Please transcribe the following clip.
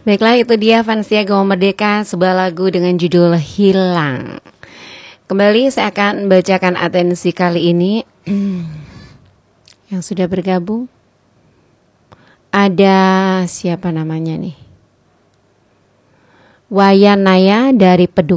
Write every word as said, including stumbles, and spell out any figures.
Baiklah, itu dia Vansia Gawa Merdeka, sebuah lagu dengan judul Hilang. Kembali saya akan membacakan atensi kali ini. Yang sudah bergabung, ada siapa namanya nih? Wayanaya dari Peduk